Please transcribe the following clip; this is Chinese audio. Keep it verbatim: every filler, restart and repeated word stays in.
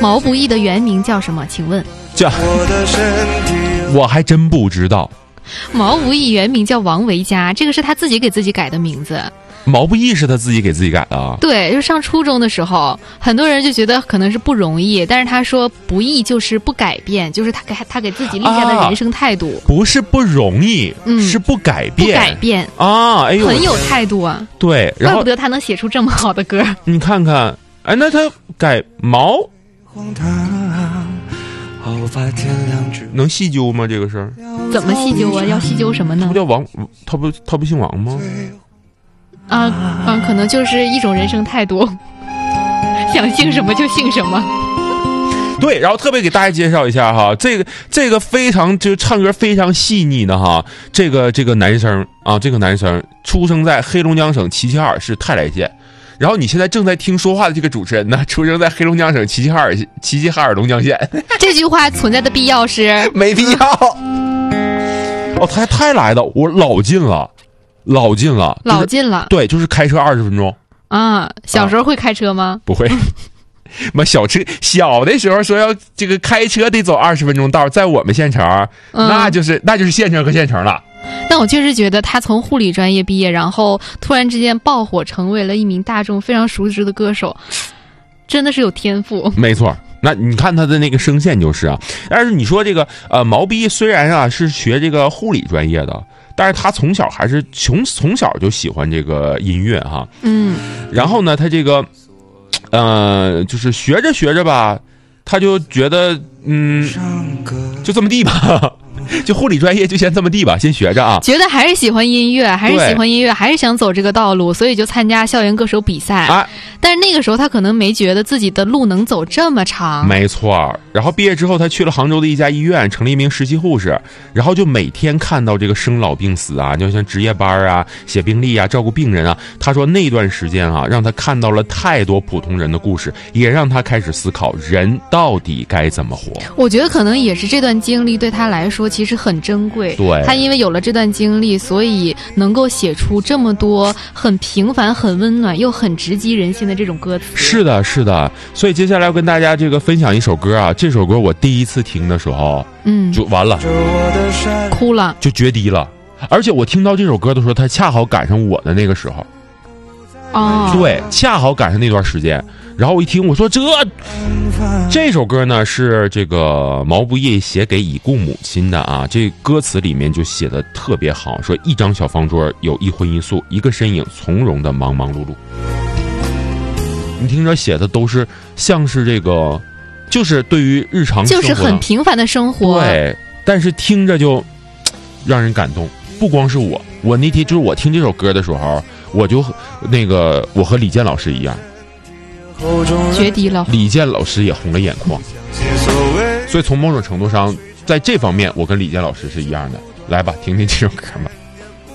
毛不易的原名叫什么？请问？ 这我还真不知道。 毛不易原名叫王维嘉，这个是他自己给自己改的名字。 毛不易是他自己给自己改的啊？ 对，就上初中的时候，很多人就觉得可能是不容易，但是他说不易就是不改变，就是他给他给自己立下的人生态度。 啊、不是不容易，嗯、是不改变。 不改变啊！哎呦， 很有态度啊。 对，然后怪不得他能写出这么好的歌。 你看看，哎，那他改毛，能细究吗？这个事儿怎么细究啊？要细究什么呢？ 他不叫王，他不他不姓王吗？ 啊啊，可能就是一种人生态度，想姓什么就姓什么。 对，然后特别给大家介绍一下哈，这个这个非常就唱歌非常细腻的哈，这个这个男生啊，这个男生出生在黑龙江省齐齐哈尔市泰来县。然后你现在正在听说话的这个主持人呢，出生在黑龙江省齐齐哈尔齐齐哈尔龙江县。 这句话存在的必要是没必要。哦，他还泰来的，我老近了。老近了， 老近了， 对，就是开车二十分钟啊。小时候会开车吗？ 啊、不会，妈小车小的时候说要这个开车得走二十分钟道，在我们县城，嗯、那就是那就是县城和县城了。 但我确实觉得他从护理专业毕业，然后突然之间爆火，成为了一名大众非常熟知的歌手，真的是有天赋。 没错。那你看他的那个声线就是啊，但是你说这个呃毛不易虽然啊是学这个护理专业的，但是他从小还是从从小就喜欢这个音乐哈， 嗯， 然后呢他这个呃就是学着学着吧，他就觉得嗯就这么地吧。就护理专业就先这么地吧，先学着啊。 觉得还是喜欢音乐，还是喜欢音乐，还是想走这个道路，所以就参加校园歌手比赛。啊、但是那个时候他可能没觉得自己的路能走这么长。 没错。然后毕业之后，他去了杭州的一家医院，成了一名实习护士，然后就每天看到这个生老病死啊，就像值夜班啊、写病历啊、照顾病人啊。他说那段时间啊，让他看到了太多普通人的故事，也让他开始思考人到底该怎么活。 我觉得可能也是这段经历对他来说其实很珍贵。 对， 他因为有了这段经历，所以能够写出这么多很平凡、很温暖又很直击人心的这种歌词。 是的，是的。所以接下来要跟大家这个分享一首歌啊，这首歌我第一次听的时候，嗯，就完了， 哭了， 就决堤了。而且我听到这首歌的时候，它恰好赶上我的那个时候。 哦， 对，恰好赶上那段时间。然后我一听，我说这这首歌呢是这个毛不易写给已故母亲的啊，这歌词里面就写的特别好，说一张小方桌有一荤一素，一个身影从容的忙忙碌碌。你听着写的都是像是这个，就是对于日常生活就是很平凡的生活， 对，但是听着就让人感动。不光是我，我那天就是我听这首歌的时候，我就那个我和李健老师一样。 决堤了， 李健老师也红了眼眶，所以从某种程度上，在这方面，我跟李健老师是一样的。来吧，听听这首歌吧。